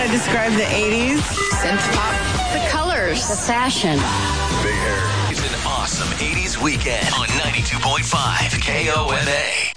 to describe the 80s. Synth pop. The colors. The fashion. Big hair. It's an awesome 80s weekend on 92.5 KOMA.